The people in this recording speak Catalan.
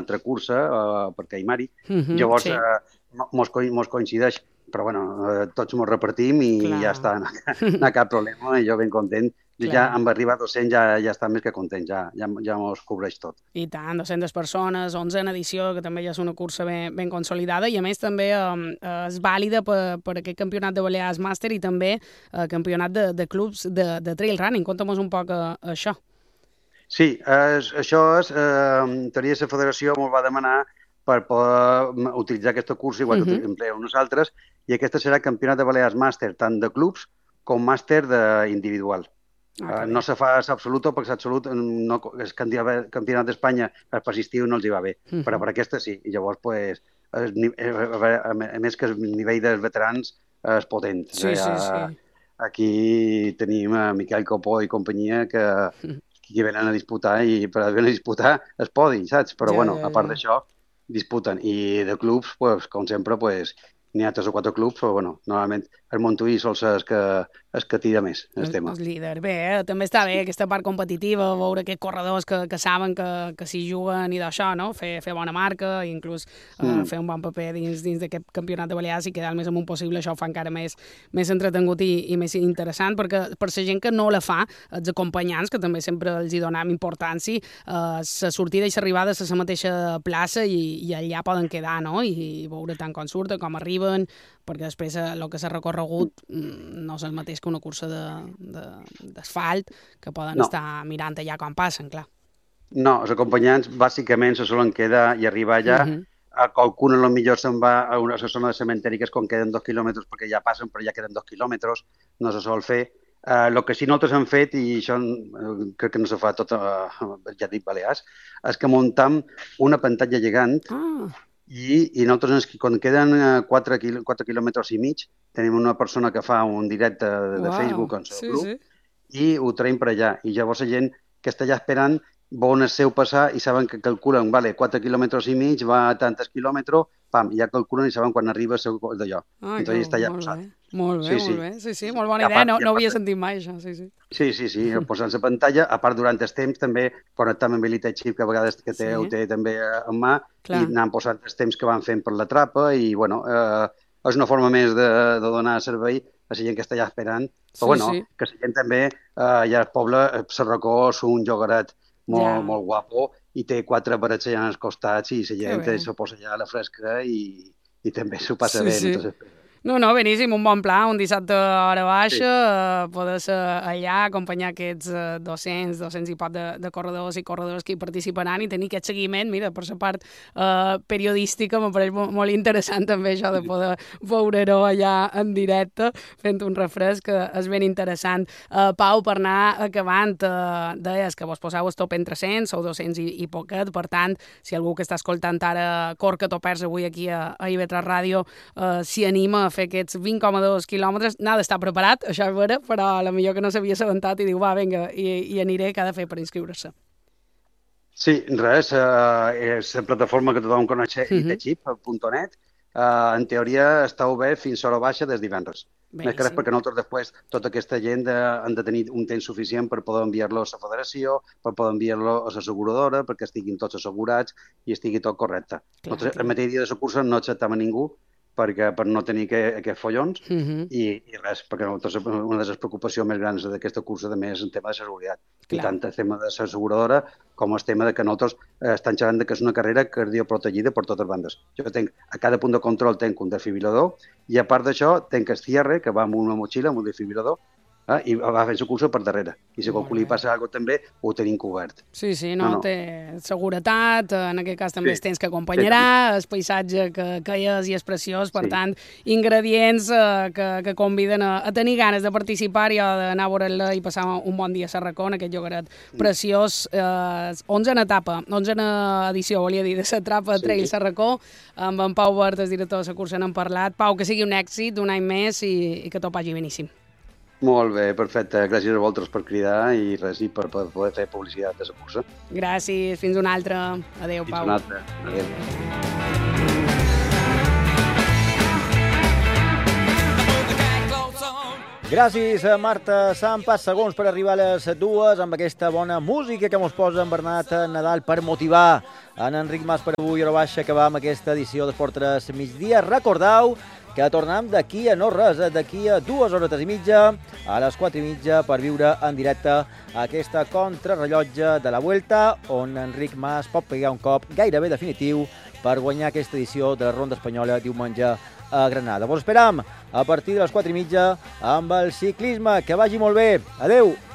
altra cursa per Caimari. Llavors mos coincideix, però tots mos repartim i ja està, no hi ha cap problema, i jo ben content. Ja amb arribar a 200 ja està més que content, ja mos cobreix tot. I tant, 200 persones, 11 edició, que també ja és una cursa ben consolidada, i a més també és vàlida per aquest campionat de Balears Màster i també campionat de clubs de trail running. Conta'm un poc això. Sí, això és, en teoria la federació ens va demanar per poder utilitzar aquesta cursa, igual que empleem nosaltres, i aquesta serà campionat de Balears Màster, tant de clubs com màster individual. No se fa absoluto, perquè l'absolut el campionat d'Espanya per estiu no els hi va bé, però per aquesta sí. I llavors, a més que el nivell dels veterans és potent. Aquí tenim Miquel Copó i companyia que venen a disputar i per venir a disputar es podi, saps? Però a part d'això, disputen. I de clubs, com sempre, n'hi ha 3 o 4 clubs, però normalment el Montuí sol ser el que tira més el tema. El líder. Bé, també està bé aquesta part competitiva, veure aquests corredors que saben que s'hi juguen i d'això, no? Fer bona marca i inclús fer un bon paper dins d'aquest campionat de Balears i quedar el més amunt possible, això ho fa encara més entretengut i més interessant, perquè per la gent que no la fa, els acompanyants, que també sempre els hi donem importància, la sortida i l'arribada a la mateixa plaça i allà poden quedar, no? I veure tant com surten, com arriben, perquè després el que s'ha recorregut no és el mateix que una cursa d'asfalt, que poden estar mirant allà quan passen, clar. No, els acompanyants bàsicament se solen quedar i arribar allà. Qualcun potser se'n va a una zona de cementeri que és quan queden 2 quilòmetres perquè ja passen, però ja queden 2 quilòmetres, no se sol fer. El que sí nosaltres hem fet, i això crec que no se fa tot, ja dic Balears, és que muntam una pantalla gegant i nosaltres, quan queden 4 quilòmetres i mig, tenim una persona que fa un directe de Facebook en el seu grup i ho traiem per allà. I llavors la gent que està allà esperant veuen el seu passar i saben que calculen, 4 quilòmetres i mig, va a tantes quilòmetres, pam, ja calculen i saben quan arriba el seu d'allò. Entonces està allà posat. Molt bé, molt bona idea, no havia sentit mai això, Sí, posant la pantalla, a part durant el temps també connectar amb l'Elite Chip, que a vegades ho té també en mà, i anant posant els temps que van fent per la trapa, i és una forma més de donar servei a la gent que està allà esperant, però que la gent també, allà al poble, Sarracó és un llogaret molt guapo, i té 4 parets allà als costats, i la gent se posa allà a la fresca i també s'ho passa bé. No, beníssim, un bon pla, un dissabte a hora baixa, poder ser allà, acompanyar aquests 200 i poc de corredors i corredores que hi participaran i tenir aquest seguiment, mira, per la part periodística m'ha pareix molt interessant també això de poder veure-ho allà en directe, fent un refresc, és ben interessant. Pau, per anar acabant, deies que vos poseu el top entre 100, sou 200 i poquet, per tant, si algú que està escoltant ara Corca Topers avui aquí a IB3 Ràdio s'hi anima a fer aquests 20,2 quilòmetres, n'ha d'estar preparat, això és vera, però a la millor que no s'havia assabentat i diu, va, vinga, i aniré, què ha de fer per inscriure-se? Sí, res, és la plataforma que tothom coneix, itechip.net, en teoria està obert fins a hora baixa des divendres. Més que res perquè nosaltres després, tota aquesta gent han de tenir un temps suficient per poder enviar-lo a la federació, per poder enviar-lo a l'asseguradora, perquè estiguin tots assegurats i estigui tot correcte. Nosaltres, el mateix dia de la cursa no acceptem a ningú, per no tenir aquests follons i res, perquè una de les preocupacions més grans d'aquesta cursa també és el tema de seguretat. I tant el tema de l'asseguradora com el tema que nosaltres estan xerrant que és una carrera cardioprotegida per totes bandes. Jo tenc, a cada punt de control tenc un desfibrilador i a part d'això tenc el cierre que va amb una motxilla, amb un desfibrilador, i va fent la cursa per darrere. I si qualcú li passa alguna cosa també, ho tenim cobert. Sí, té seguretat, en aquest cas també els temps que acompanyarà, el paisatge que és i és preciós, per tant, ingredients que conviden a tenir ganes de participar i d'anar a veure-la i passar un bon dia a Sarracó, en aquest llogaret preciós. 11a etapa, 11a edició, volia dir, de la Trapa Trail Sarracó, amb en Pau Bert, el director de la cursa, n'hem parlat. Pau, que sigui un èxit, un any més i que tot vagi beníssim. Molt bé, perfecte. Gràcies a vosaltres per cridar i res, i per poder fer publicitat de la cursa. Gràcies, fins una altra. Adéu, Pau. Fins una altra. Adéu. Gràcies a Marta Sampas, segons per arribar a les 2 amb aquesta bona música que mos posa en Bernat Nadal per motivar en Enric Mas per avui, hora baixa, que va amb aquesta edició d'Esport 3 migdia. Recordeu que tornem d'aquí a no res, d'aquí a 2 hores i mitja, a les 4 i mitja, per viure en directe aquesta contrarrellotge de la Vuelta, on Enric Mas pot pegar un cop gairebé definitiu per guanyar aquesta edició de la Ronda Espanyola diumenge a Granada. Vos esperam a partir de les 4 i mitja amb el ciclisme. Que vagi molt bé. Adeu!